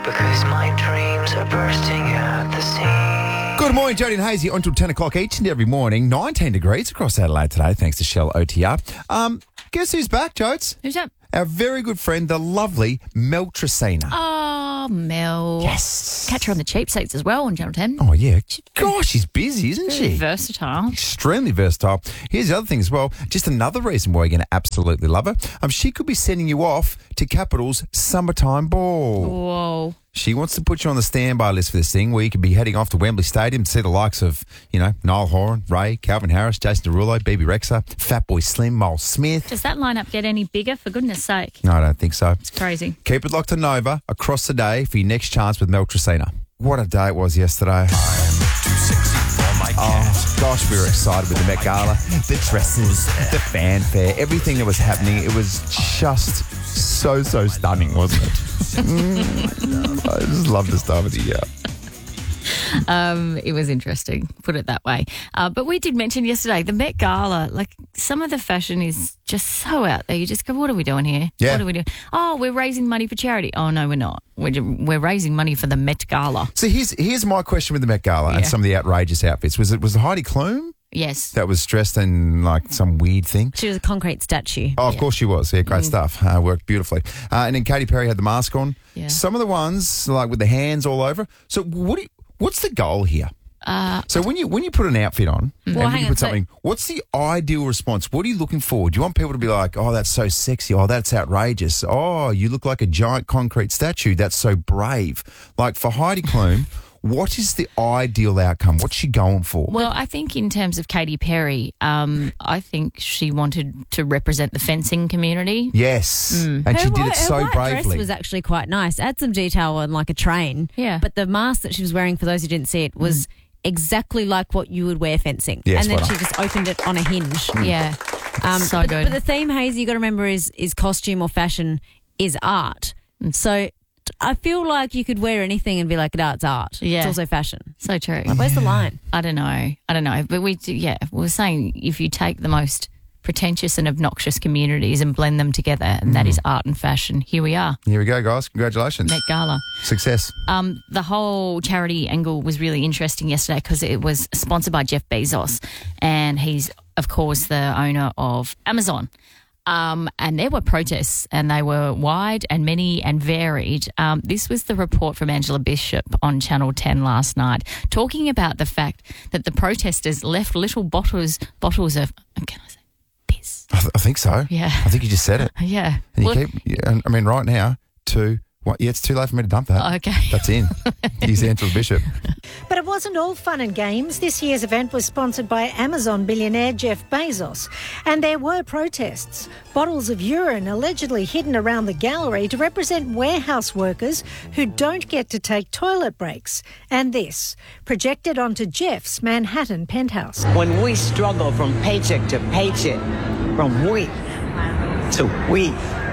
because my dreams are bursting at the seams. Good morning, Jody and Hazy. Until 10 o'clock each and every morning. 19 degrees across Adelaide today, thanks to Shell OTR. Guess who's back, Jodes? Who's that? Our very good friend, the lovely Mel Tresina. Oh, Mel. Yes. Catch her on the cheap seats as well on Channel 10. Oh, yeah. Gosh, she's busy, isn't Very she? versatile. Extremely versatile. Here's the other thing as well. Just another reason why you're going to absolutely love her. She could be sending you off to Capital's Summertime Ball. Whoa. She wants to put you on the standby list for this thing where you could be heading off to Wembley Stadium to see the likes of, Niall Horan, Ray, Calvin Harris, Jason Derulo, BB Rexa, Fatboy Slim, Miles Smith. Does that lineup get any bigger, for goodness sake? No, I don't think so. It's crazy. Keep it locked to Nova across the day for your next chance with Mel Tresina. What a day it was yesterday. Oh, gosh, we were excited with the Met Gala, the dresses, the fanfare, everything that was happening. It was just so stunning, wasn't it? I just love this time of the year. It was interesting, put it that way. But we did mention yesterday, the Met Gala, like some of the fashion is just so out there. You just go, what are we doing here? Yeah. What are we doing? Oh, we're raising money for charity. Oh, no, we're not. We're raising money for the Met Gala. So here's my question with the Met Gala and some of the outrageous outfits. Was it Heidi Klum Yes. that was dressed in like some weird thing? She was a concrete statue. Oh, of course she was. Yeah, great stuff. Worked beautifully. And then Katy Perry had the mask on. Yeah. Some of the ones like with the hands all over. So what's the goal here? So when you put an outfit on and when you put something, what's the ideal response? What are you looking for? Do you want people to be like, oh, that's so sexy. Oh, that's outrageous. Oh, you look like a giant concrete statue. That's so brave. Like for Heidi Klum, what is the ideal outcome? What's she going for? Well, I think in terms of Katy Perry, I think she wanted to represent the fencing community. Yes. And she did it so her white bravely. dress was actually quite nice. Add some detail on like a train. Yeah. But the mask that she was wearing, for those who didn't see it, was exactly like what you would wear fencing. Yeah, and then spot she on. just opened it on a hinge. Yeah. So good. But the theme, Hazy, you got to remember is costume or fashion is art. So I feel like you could wear anything and be like, no, it's art. Yeah. It's also fashion. So true. Like, where's the line? I don't know. But we were saying if you take the most pretentious and obnoxious communities and blend them together, and that is art and fashion, here we are. Here we go, guys. Congratulations. Met Gala. Success. The whole charity angle was really interesting yesterday because it was sponsored by Jeff Bezos, and he's, of course, the owner of Amazon. And there were protests, and they were wide and many and varied. This was the report from Angela Bishop on Channel 10 last night, talking about the fact that the protesters left little bottles of, can I say, piss? I think so. Yeah. I think you just said it. Yeah. And you Look, I mean, right now, it's too late for me to dump that. Okay. That's in. He's Angela Bishop. But it wasn't all fun and games. This year's event was sponsored by Amazon billionaire Jeff Bezos. And there were protests. Bottles of urine allegedly hidden around the gallery to represent warehouse workers who don't get to take toilet breaks. And this, projected onto Jeff's Manhattan penthouse. When we struggle from paycheck to paycheck, from week to week,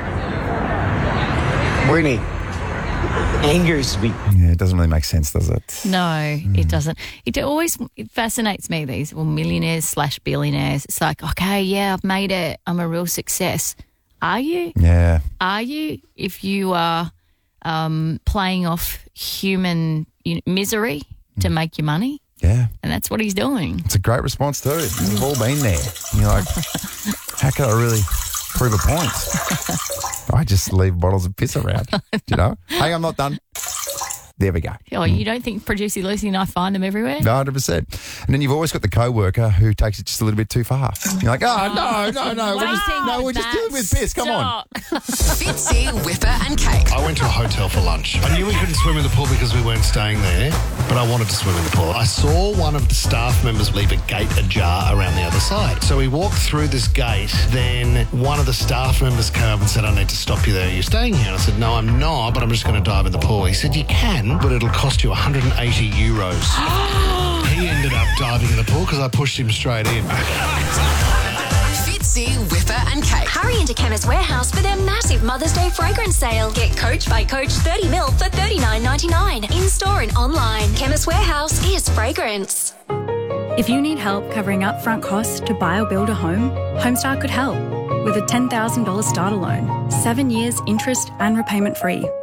really angers me. Yeah, it doesn't really make sense, does it? no, it doesn't. It fascinates me, these millionaires / billionaires. It's like, okay, yeah, I've made it. I'm a real success. Are you? Yeah. Are you? If you are playing off human misery to make your money? Yeah. And that's what he's doing. It's a great response too. We've all been there. You're like, how can I really prove a point? I just leave bottles of piss around, Hey, I'm not done. There we go. Oh, you don't think producer Lucy and I find them everywhere? No, 100%. And then you've always got the co-worker who takes it just a little bit too far. You're like, no. We're just dealing with piss. Come on. Fitzy, Whipper and Cake. I went to a hotel for lunch. I knew we couldn't swim in the pool because we weren't staying there, but I wanted to swim in the pool. I saw one of the staff members leave a gate ajar around the other side. So we walked through this gate. Then one of the staff members came up and said, I need to stop you there. Are you staying here? And I said, no, I'm not, but I'm just going to dive in the pool. He said, you can, but it'll cost you 180 euros. He ended up diving in the pool because I pushed him straight in. Fitzy, Whipper and Cake. Hurry into Chemist Warehouse for their massive Mother's Day fragrance sale. Get Coach by Coach 30ml for $39.99. In-store and online. Chemist Warehouse is fragrance. If you need help covering upfront costs to buy or build a home, Homestar could help with a $10,000 starter loan, 7 years interest and repayment free.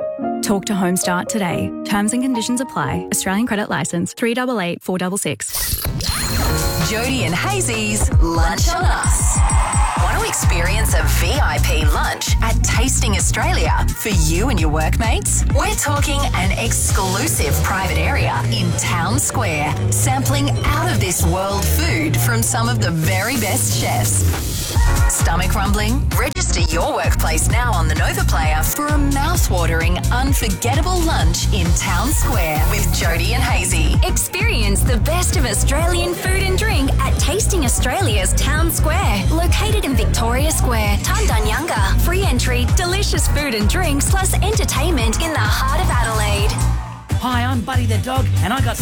Talk to Homestart today. Terms and conditions apply. Australian credit licence 388 466. Jody and Hazy's Lunch on Us. Want to experience a VIP lunch at Tasting Australia for you and your workmates? We're talking an exclusive private area in Town Square, sampling out-of-this-world food from some of the very best chefs. Stomach rumbling? Register your workplace now on the Nova Player for a mouth-watering, unforgettable lunch in Town Square with Jody and Hazy. Experience the best of Australian food and drink at Tasting Australia's Town Square, located in Victoria Square, Tundanyunga. Free entry, delicious food and drinks, plus entertainment in the heart of Adelaide. Hi, I'm Buddy the dog, and I got